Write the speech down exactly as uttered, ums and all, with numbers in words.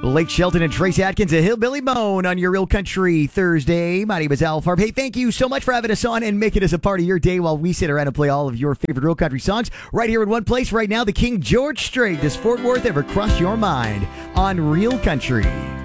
Blake Shelton and Trace Atkins, a Hillbilly Bone on your Real Country Thursday. My name is Al Farb. Hey, thank you so much for having us on and making us a part of your day while we sit around and play all of your favorite Real Country songs right here in one place right now. The King George Strait. Does Fort Worth ever cross your mind on Real Country?